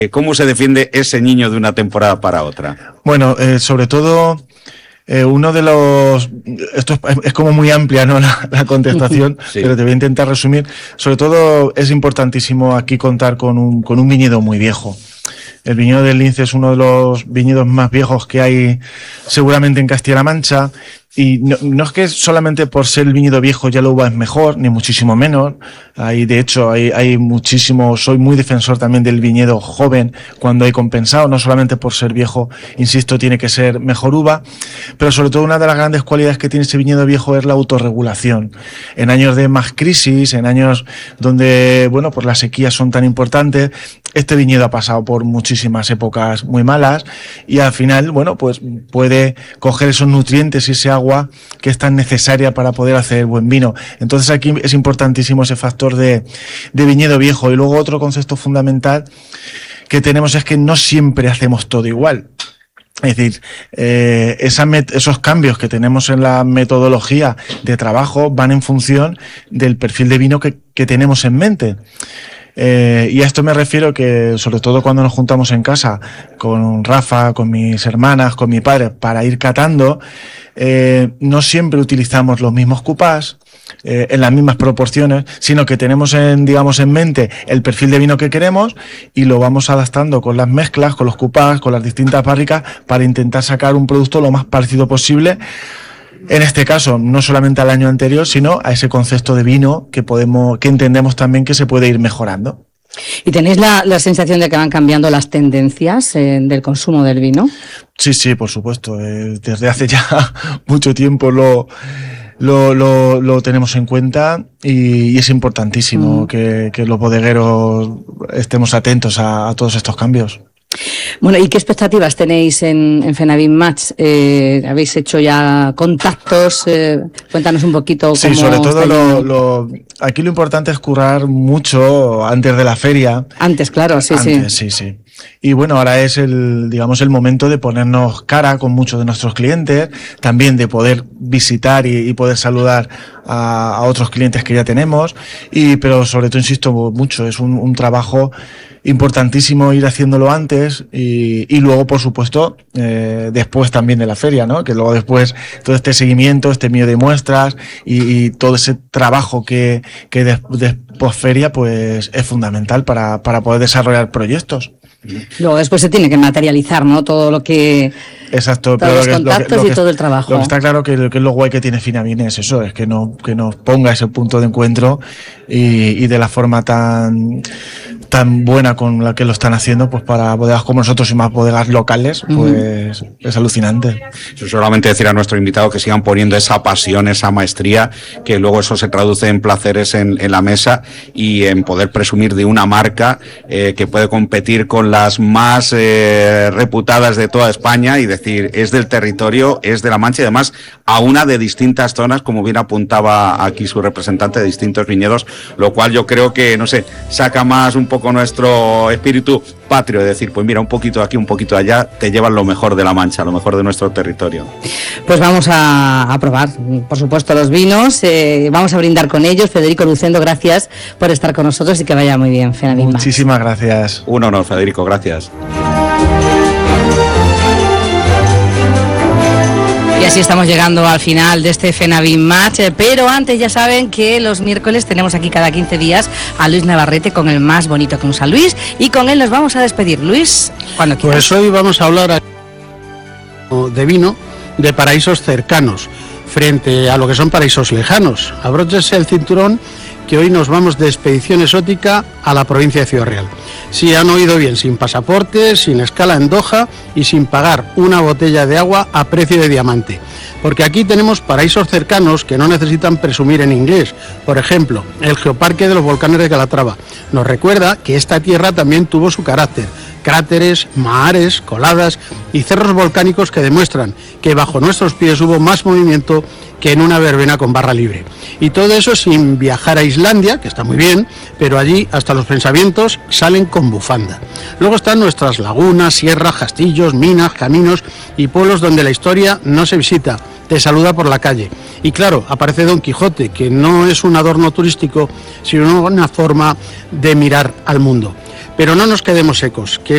¿Cómo se defiende ese niño de una temporada para otra? Bueno, sobre todo... uno de los... Esto es como muy amplia, ¿no?, la contestación, sí, pero te voy a intentar resumir. Sobre todo es importantísimo aquí contar con un viñedo muy viejo. El viñedo del Lince es uno de los viñedos más viejos que hay seguramente en Castilla-La Mancha, y no es que solamente por ser el viñedo viejo ya la uva es mejor, ni muchísimo menos. De hecho, hay muchísimo, soy muy defensor también del viñedo joven cuando hay compensado, no solamente por ser viejo, insisto, tiene que ser mejor uva, pero sobre todo una de las grandes cualidades que tiene ese viñedo viejo es la autorregulación. En años de más crisis, en años donde, bueno, pues las sequías son tan importantes, este viñedo ha pasado por muchísimas épocas muy malas y al final, bueno, pues puede coger esos nutrientes y ese agua que es tan necesaria para poder hacer buen vino. Entonces aquí es importantísimo ese factor de viñedo viejo. Y luego otro concepto fundamental que tenemos es que no siempre hacemos todo igual. Es decir, esos cambios que tenemos en la metodología de trabajo van en función del perfil de vino que tenemos en mente. Y a esto me refiero que, sobre todo cuando nos juntamos en casa con Rafa, con mis hermanas, con mi padre, para ir catando, no siempre utilizamos los mismos cupás, en las mismas proporciones, sino que tenemos en mente el perfil de vino que queremos y lo vamos adaptando con las mezclas, con los cupás, con las distintas barricas, para intentar sacar un producto lo más parecido posible. En este caso, no solamente al año anterior, sino a ese concepto de vino que entendemos también que se puede ir mejorando. ¿Y tenéis la sensación de que van cambiando las tendencias del consumo del vino? Sí, por supuesto. Desde hace ya mucho tiempo lo tenemos en cuenta y es importantísimo que los bodegueros estemos atentos a todos estos cambios. Bueno, ¿y qué expectativas tenéis en FENAVIN Match? ¿Habéis hecho ya contactos? Cuéntanos un poquito cómo. Sí, sobre todo aquí lo importante es currar mucho antes de la feria. Antes, claro, sí. Y bueno, ahora es el momento de ponernos cara con muchos de nuestros clientes, también de poder visitar y poder saludar a otros clientes que ya tenemos, pero sobre todo, insisto mucho, es un trabajo importantísimo ir haciéndolo antes y luego, por supuesto, después también de la feria, ¿no? Que luego después todo este seguimiento, este envío de muestras y todo ese trabajo que después feria, pues es fundamental para poder desarrollar proyectos. Luego después se tiene que materializar, ¿no? Todo lo que... Exacto, todos los contactos y todo el trabajo. Lo que está claro que es lo guay que tiene FENAVIN es eso, es que nos ponga ese punto de encuentro y de la forma tan buena con la que lo están haciendo, pues para bodegas como nosotros y más bodegas locales, pues es alucinante. Yo solamente decir a nuestro invitado que sigan poniendo esa pasión, esa maestría, que luego eso se traduce en placeres en la mesa y en poder presumir de una marca que puede competir con las más reputadas de toda España y decir, es del territorio, es de La Mancha y además a una de distintas zonas, como bien apuntaba aquí su representante, de distintos viñedos, lo cual yo creo que, no sé, saca más un poco nuestro espíritu patrio, de decir, pues mira, un poquito aquí, un poquito allá, te llevan lo mejor de La Mancha, lo mejor de nuestro territorio. Pues vamos a probar, por supuesto, los vinos, vamos a brindar con ellos. Federico Lucendo, gracias por estar con nosotros y que vaya muy bien, FENAVIN Match. Muchísimas gracias. Un honor, Federico, gracias. Y así estamos llegando al final de este FENAVIN Match, pero antes ya saben que los miércoles tenemos aquí cada 15 días a Luis Navarrete con el más bonito que usa Luis, y con él nos vamos a despedir. Luis, cuando quieras. Pues hoy vamos a hablar de vino de paraísos cercanos frente a lo que son paraísos lejanos. Abróchese el cinturón, que hoy nos vamos de expedición exótica a la provincia de Ciudad Real. Sí, han oído bien, sin pasaporte, sin escala en Doha y sin pagar una botella de agua a precio de diamante. Porque aquí tenemos paraísos cercanos que no necesitan presumir en inglés. Por ejemplo, el Geoparque de los Volcanes de Calatrava nos recuerda que esta tierra también tuvo su carácter. Cráteres, mahares, coladas y cerros volcánicos que demuestran que bajo nuestros pies hubo más movimiento que en una verbena con barra libre. Y todo eso sin viajar a Islandia, que está muy bien, pero allí hasta los pensamientos salen con bufanda. Luego están nuestras lagunas, sierras, castillos, minas, caminos y pueblos donde la historia no se visita, te saluda por la calle. Y claro, aparece Don Quijote, que no es un adorno turístico, sino una forma de mirar al mundo. Pero no nos quedemos secos, que